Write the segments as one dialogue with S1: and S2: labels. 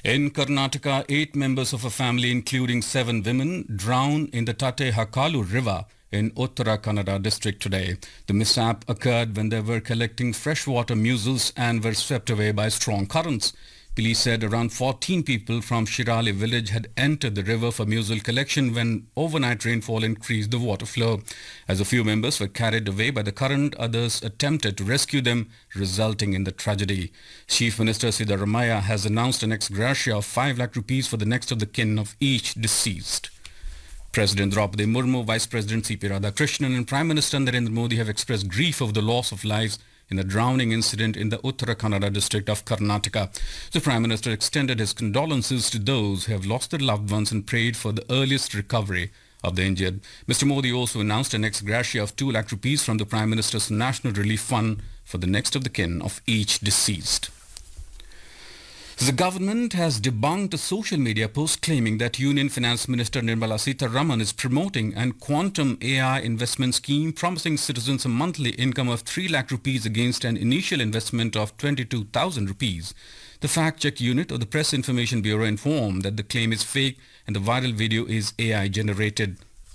S1: In Karnataka, 8 members of a family, including 7 women, drowned in the Tate Hakalu River in Uttara Kannada district today. The mishap occurred when they were collecting freshwater mussels and were swept away by strong currents. Police said around 14 people from Shirali village had entered the river for mussel collection when overnight rainfall increased the water flow. As a few members were carried away by the current, others attempted to rescue them, resulting in the tragedy. Chief Minister Siddaramaiah has announced an ex gratia of 5 lakh rupees for the next of the kin of each deceased. President Draupadi Murmu, Vice President C.P. Radhakrishnan and Prime Minister Narendra Modi have expressed grief over the loss of lives in the drowning incident in the Uttara Kannada district of Karnataka. The Prime Minister extended his condolences to those who have lost their loved ones and prayed for the earliest recovery of the injured. Mr. Modi also announced an ex gratia of 2 lakh rupees from the Prime Minister's National Relief Fund for the next of the kin of each deceased. The government has debunked a social media post claiming that Union Finance Minister Nirmala Sitharaman is promoting an quantum AI investment scheme promising citizens a monthly income of 3 lakh rupees against an initial investment of 22,000 rupees. The fact-check unit of the Press Information Bureau informed that the claim is fake and the viral video is AI generated.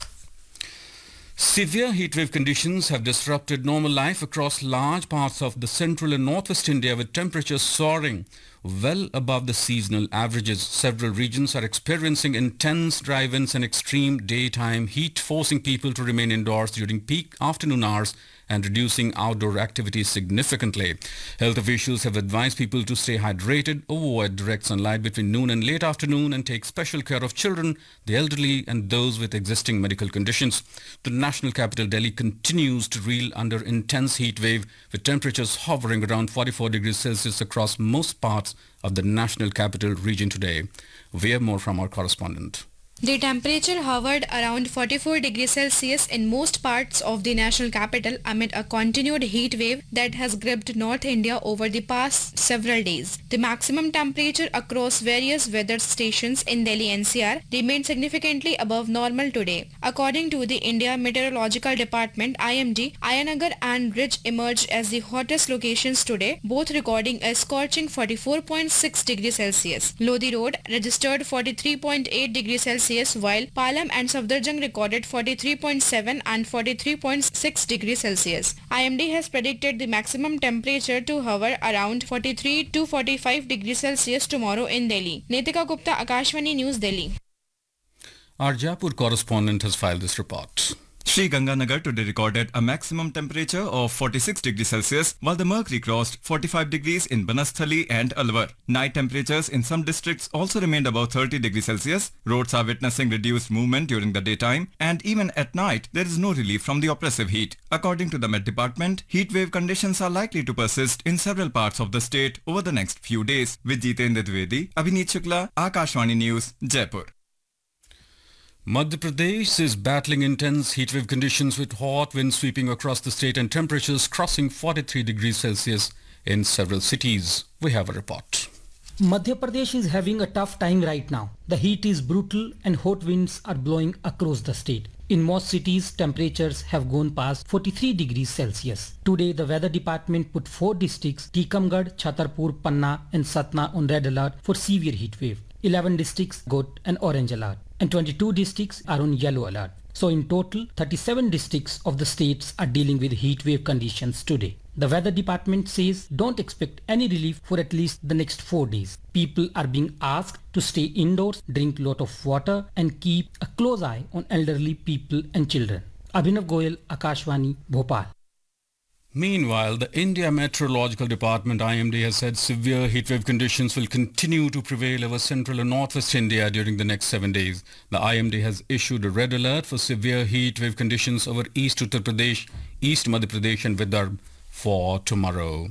S1: Severe heatwave conditions have disrupted normal life across large parts of the central and northwest India, with temperatures soaring well above the seasonal averages. Several regions are experiencing intense dry winds and extreme daytime heat, forcing people to remain indoors during peak afternoon hours and reducing outdoor activities significantly. Health officials have advised people to stay hydrated, avoid direct sunlight between noon and late afternoon, and take special care of children, the elderly and those with existing medical conditions. The national capital Delhi continues to reel under intense heat wave, with temperatures hovering around 44 degrees Celsius across most parts of the national capital region today. We have more from our correspondent.
S2: The temperature hovered around 44 degrees Celsius in most parts of the national capital amid a continued heat wave that has gripped North India over the past several days. The maximum temperature across various weather stations in Delhi NCR remained significantly above normal today. According to the India Meteorological Department (IMD), Ayanagar and Ridge emerged as the hottest locations today, both recording a scorching 44.6 degrees Celsius. Lodi Road registered 43.8 degrees Celsius, while Palam and Safdarjung recorded 43.7 and 43.6 degrees Celsius. IMD has predicted the maximum temperature to hover around 43 to 45 degrees Celsius tomorrow in Delhi. Neetika Gupta, Akashvani News, Delhi.
S1: Our Jaipur correspondent has filed this report.
S3: Sri Ganganagar today recorded a maximum temperature of 46 degrees Celsius, while the mercury crossed 45 degrees in Banasthali and Alwar. Night temperatures in some districts also remained above 30 degrees Celsius. Roads are witnessing reduced movement during the daytime, and even at night there is no relief from the oppressive heat. According to the Met Department, heat wave conditions are likely to persist in several parts of the state over the next few days. With Jitendra Dwivedi, Abhineet Shukla, Akashvani News, Jaipur.
S1: Madhya Pradesh is battling intense heatwave conditions with hot winds sweeping across the state and temperatures crossing 43 degrees Celsius in several cities. We have a report.
S4: Madhya Pradesh is having a tough time right now. The heat is brutal and hot winds are blowing across the state. In most cities, temperatures have gone past 43 degrees Celsius. Today, the weather department put 4 districts, Tikamgarh, Chhatarpur, Panna and Satna on red alert for severe heat wave. 11 districts got an orange alert and 22 districts are on yellow alert. So in total, 37 districts of the states are dealing with heat wave conditions today. The weather department says don't expect any relief for at least the next 4 days. People are being asked to stay indoors, drink lot of water and keep a close eye on elderly people and children. Abhinav Goyal, Akashvani, Bhopal.
S1: Meanwhile, the India Meteorological Department (IMD) has said severe heatwave conditions will continue to prevail over central and northwest India during the next 7 days. The IMD has issued a red alert for severe heatwave conditions over East Uttar Pradesh, East Madhya Pradesh and Vidarbha for tomorrow.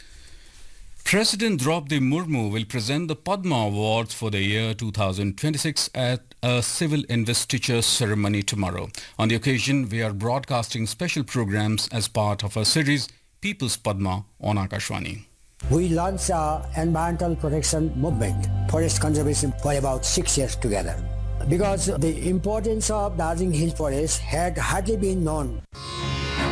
S1: President Draupadi Murmu will present the Padma Awards for the year 2026 at a civil investiture ceremony tomorrow. On the occasion, we are broadcasting special programs as part of our series People's Padma on Akashvani.
S5: We launched our environmental protection movement, forest conservation, for about 6 years together. Because the importance of Darjeeling Hill Forest had hardly been known.